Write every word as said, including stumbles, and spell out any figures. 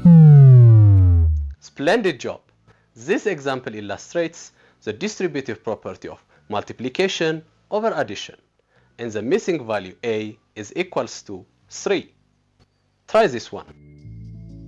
Splendid job! This example illustrates the distributive property of multiplication over addition, and the missing value a is equals to three. Try this one.